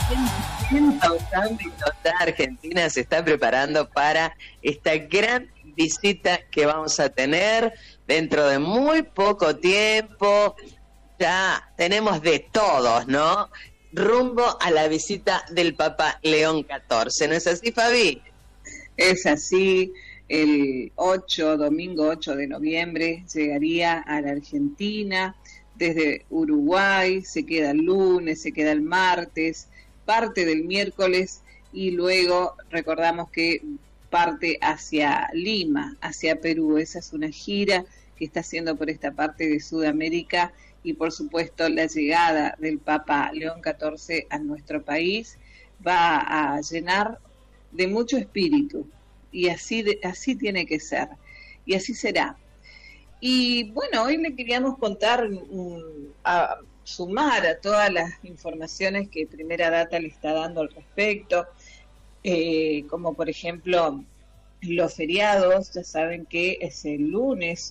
100% ámbitos de Argentina se está preparando para esta gran visita que vamos a tener dentro de muy poco tiempo. Ya tenemos de todos, ¿no? Rumbo a la visita del Papa León XIV. ¿No es así, Fabi? Es así. El domingo 8 de noviembre, llegaría a la Argentina desde Uruguay, se queda el lunes, se queda el martes, parte del miércoles y luego recordamos que parte hacia Lima, hacia Perú. Esa es una gira que está haciendo por esta parte de Sudamérica y por supuesto la llegada del Papa León XIV a nuestro país va a llenar de mucho espíritu. Y así tiene que ser, y así será. Y bueno, hoy le queríamos contar, sumar a todas las informaciones que Primera Data le está dando al respecto, como por ejemplo los feriados. Ya saben que es el lunes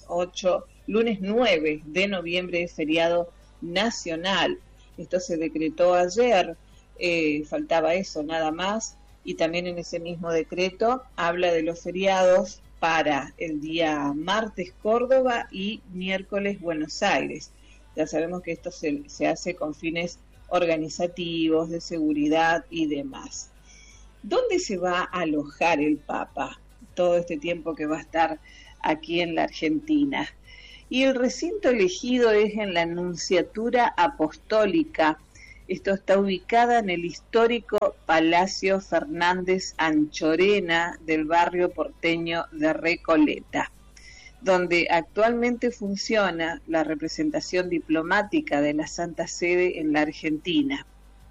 9 de noviembre, es feriado nacional. Esto se decretó ayer, faltaba eso nada más. Y también en ese mismo decreto habla de los feriados para el día martes Córdoba y miércoles Buenos Aires. Ya sabemos que esto se hace con fines organizativos, de seguridad y demás. ¿Dónde se va a alojar el Papa todo este tiempo que va a estar aquí en la Argentina? Y el recinto elegido es en la Nunciatura Apostólica. Esto está ubicada en el histórico Palacio Fernández Anchorena del barrio porteño de Recoleta, donde actualmente funciona la representación diplomática de la Santa Sede en la Argentina.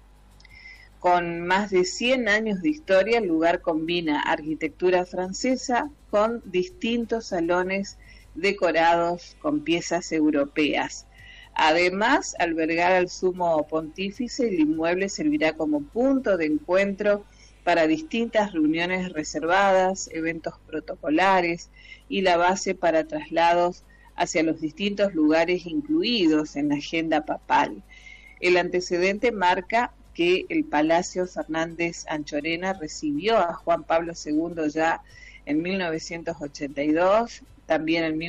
Con más de 100 años de historia, el lugar combina arquitectura francesa con distintos salones decorados con piezas europeas. Además, albergar al sumo pontífice, el inmueble servirá como punto de encuentro para distintas reuniones reservadas, eventos protocolares y la base para traslados hacia los distintos lugares incluidos en la agenda papal. El antecedente marca que el Palacio Fernández Anchorena recibió a Juan Pablo II ya en 1982, también en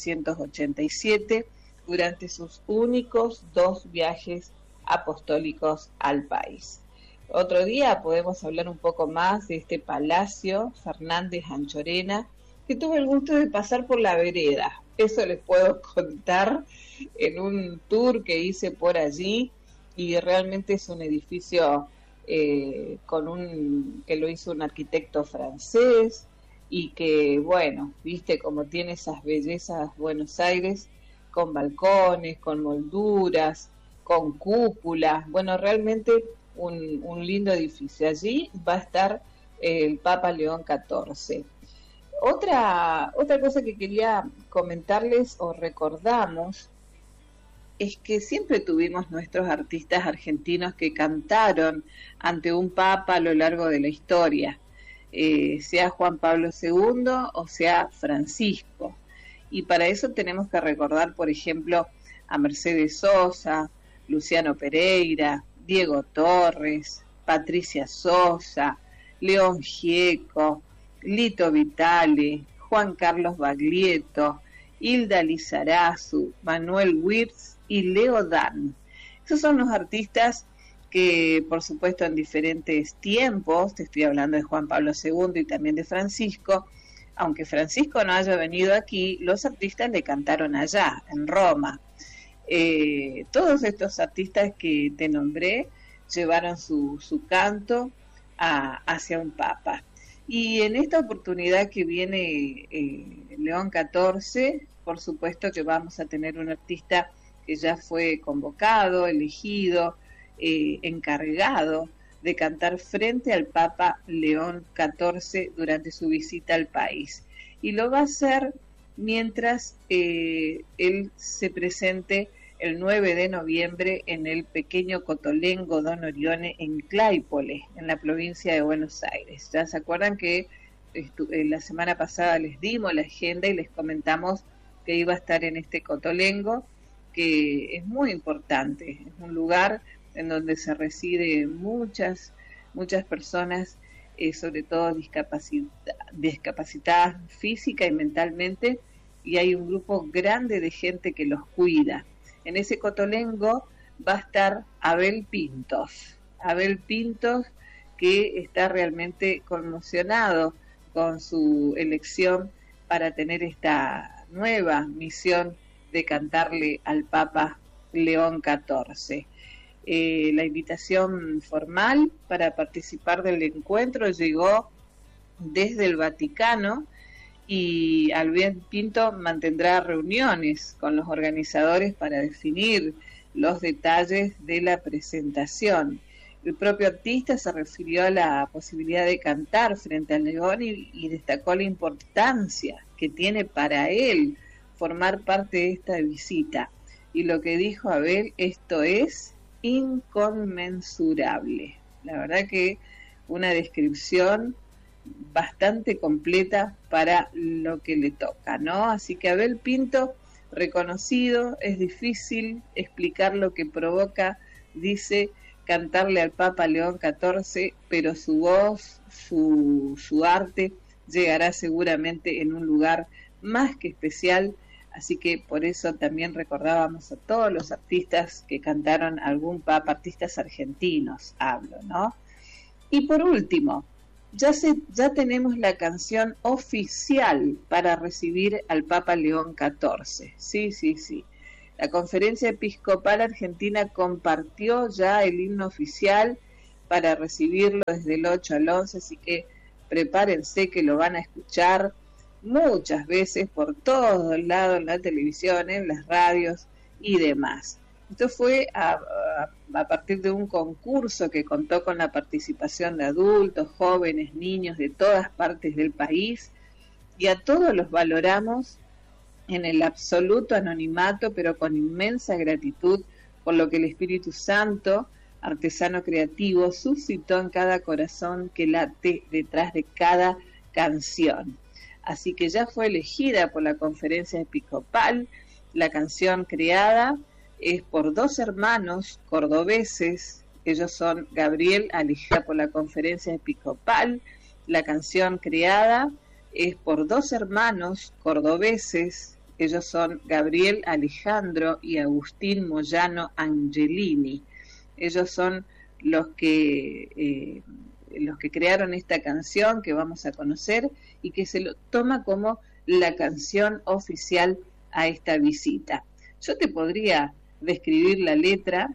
1987, durante sus únicos 2 viajes apostólicos al país. Otro día podemos hablar un poco más de este Palacio Fernández Anchorena, que tuve el gusto de pasar por la vereda. Eso les puedo contar en un tour que hice por allí, y realmente es un edificio que lo hizo un arquitecto francés, y que, bueno, viste como tiene esas bellezas Buenos Aires, con balcones, con molduras, con cúpulas. Bueno, realmente un lindo edificio. Allí va a estar el Papa León XIV. Otra cosa que quería comentarles o recordamos es que siempre tuvimos nuestros artistas argentinos que cantaron ante un papa a lo largo de la historia, sea Juan Pablo II o sea Francisco. Y para eso tenemos que recordar, por ejemplo, a Mercedes Sosa, Luciano Pereira, Diego Torres, Patricia Sosa, León Gieco, Lito Vitale, Juan Carlos Baglietto, Hilda Lizarazu, Manuel Wirtz y Leo Dan. Esos son los artistas que, por supuesto, en diferentes tiempos, te estoy hablando de Juan Pablo II y también de Francisco, aunque Francisco no haya venido aquí, los artistas le cantaron allá, en Roma. Todos estos artistas que te nombré llevaron su canto hacia un papa. Y en esta oportunidad que viene León XIV, por supuesto que vamos a tener un artista que ya fue convocado, elegido, encargado de cantar frente al Papa León XIV durante su visita al país. Y lo va a hacer mientras él se presente el 9 de noviembre en el pequeño Cotolengo Don Orione en Claypole, en la provincia de Buenos Aires. Ya se acuerdan que la semana pasada les dimos la agenda y les comentamos que iba a estar en este Cotolengo, que es muy importante, es un lugar en donde se reside muchas personas, sobre todo discapacitadas física y mentalmente, y hay un grupo grande de gente que los cuida. En ese cotolengo va a estar Abel Pintos, que está realmente conmocionado con su elección para tener esta nueva misión de cantarle al Papa León XIV. La invitación formal para participar del encuentro llegó desde el Vaticano, y Abel Pinto mantendrá reuniones con los organizadores para definir los detalles de la presentación. El propio artista se refirió a la posibilidad de cantar frente al León y destacó la importancia que tiene para él formar parte de esta visita. Y lo que dijo Abel, esto es inconmensurable. La verdad que una descripción bastante completa para lo que le toca, ¿no? Así que Abel Pinto, reconocido, es difícil explicar lo que provoca, dice, cantarle al Papa León XIV, pero su voz, su arte llegará seguramente en un lugar más que especial, así que por eso también recordábamos a todos los artistas que cantaron algún Papa, artistas argentinos, hablo, ¿no? Y por último, ya tenemos la canción oficial para recibir al Papa León XIV. Sí. La Conferencia Episcopal Argentina compartió ya el himno oficial para recibirlo desde el 8 al 11, así que prepárense que lo van a escuchar muchas veces por todos lados, en la televisión, en las radios y demás. Esto fue a partir de un concurso que contó con la participación de adultos, jóvenes, niños de todas partes del país, y a todos los valoramos en el absoluto anonimato, pero con inmensa gratitud por lo que el Espíritu Santo, artesano creativo, suscitó en cada corazón que late detrás de cada canción. Así que ya fue elegida por la Conferencia Episcopal. La canción creada es por dos hermanos cordobeses, ellos son Gabriel, elegida por la Conferencia Episcopal. La canción creada es por dos hermanos cordobeses, ellos son Gabriel Alejandro y Agustín Moyano Angelini. Ellos son los que crearon esta canción que vamos a conocer y que se lo toma como la canción oficial a esta visita. Yo te podría describir la letra,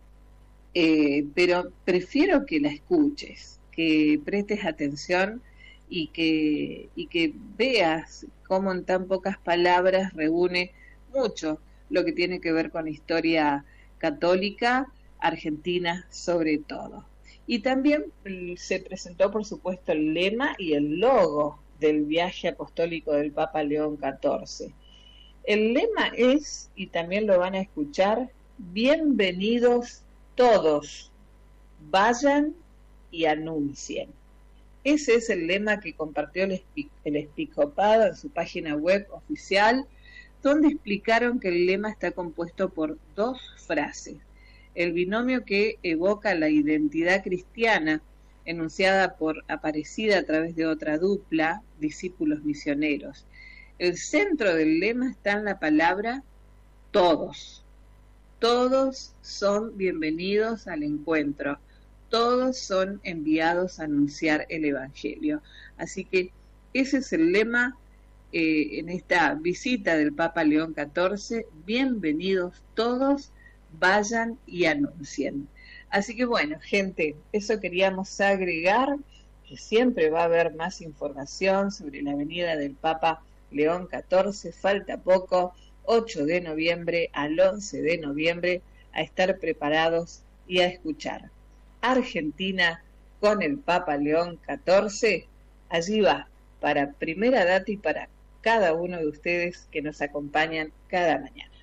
pero prefiero que la escuches, que prestes atención y que veas cómo en tan pocas palabras reúne mucho lo que tiene que ver con historia católica, argentina sobre todo. Y también se presentó, por supuesto, el lema y el logo del viaje apostólico del Papa León XIV. El lema es, y también lo van a escuchar, bienvenidos todos, vayan y anuncien. Ese es el lema que compartió el episcopado en su página web oficial, donde explicaron que el lema está compuesto por dos frases. El binomio que evoca la identidad cristiana, enunciada por Aparecida a través de otra dupla, discípulos misioneros. El centro del lema está en la palabra todos. Todos son bienvenidos al encuentro. Todos son enviados a anunciar el Evangelio. Así que ese es el lema en esta visita del Papa León XIV. Bienvenidos todos, vayan y anuncien. Así que bueno, gente, eso queríamos agregar, que siempre va a haber más información sobre la venida del Papa León XIV. Falta poco, 8 de noviembre al 11 de noviembre, a estar preparados y a escuchar. Argentina con el Papa León XIV, allí va, para Primera Data y para cada uno de ustedes que nos acompañan cada mañana.